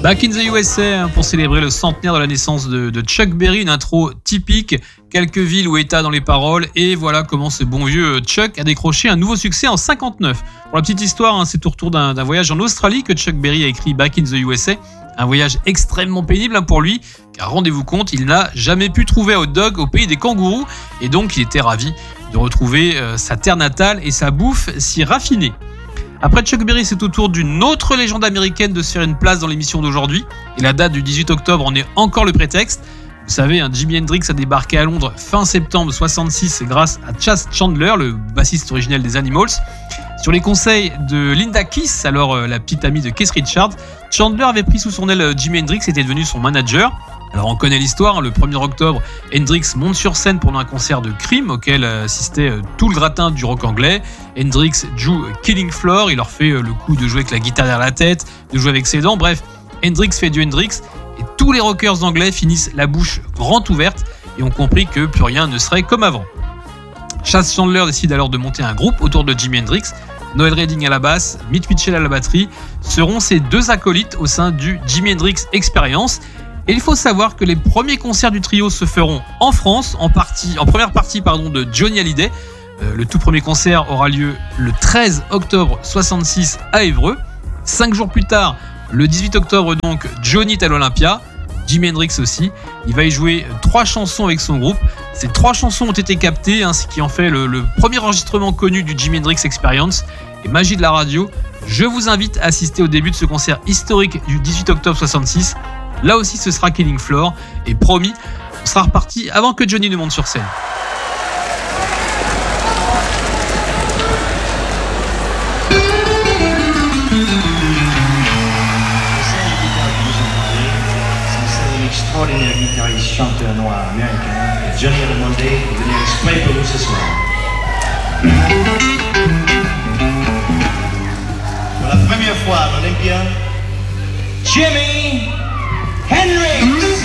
Back in the USA pour célébrer le centenaire de la naissance de Chuck Berry, une intro typique, quelques villes ou états dans les paroles, et voilà comment ce bon vieux Chuck a décroché un nouveau succès en 59. Pour la petite histoire, c'est au retour d'un voyage en Australie que Chuck Berry a écrit Back in the USA, un voyage extrêmement pénible pour lui, car rendez-vous compte, il n'a jamais pu trouver un hot dog au pays des kangourous, et donc il était ravi de retrouver sa terre natale et sa bouffe si raffinée. Après Chuck Berry, c'est au tour d'une autre légende américaine de se faire une place dans l'émission d'aujourd'hui. Et la date du 18 octobre en est encore le prétexte. Vous savez, Jimi Hendrix a débarqué à Londres fin septembre 66 grâce à Chas Chandler, le bassiste originel des Animals. Sur les conseils de Linda Keith, alors la petite amie de Keith Richards, Chandler avait pris sous son aile Jimi Hendrix et était devenu son manager. Alors on connaît l'histoire, le 1er octobre, Hendrix monte sur scène pendant un concert de Cream auquel assistait tout le gratin du rock anglais. Hendrix joue Killing Floor, il leur fait le coup de jouer avec la guitare derrière la tête, de jouer avec ses dents, bref, Hendrix fait du Hendrix et tous les rockers anglais finissent la bouche grande ouverte et ont compris que plus rien ne serait comme avant. Chas Chandler décide alors de monter un groupe autour de Jimi Hendrix. Noel Redding à la basse, Mitch Mitchell à la batterie seront ses deux acolytes au sein du Jimi Hendrix Experience. Et il faut savoir que les premiers concerts du trio se feront en France, en première partie de Johnny Hallyday. Le tout premier concert aura lieu le 13 octobre 66 à Évreux. 5 jours plus tard, le 18 octobre donc, Johnny est à l'Olympia. Jimi Hendrix aussi. Il va y jouer 3 chansons avec son groupe. Ces 3 chansons ont été captées, ce qui en fait le premier enregistrement connu du Jimi Hendrix Experience. Et magie de la radio, je vous invite à assister au début de ce concert historique du 18 octobre 66. Là aussi, ce sera Killing Floor. Et promis, on sera reparti avant que Johnny ne monte sur scène. C'est un extraordinaire guitariste chanteur noir américain. Johnny a demandé de venir exprès pour vous ce soir. Pour la première fois à l'Olympia, Jimi Hendrix!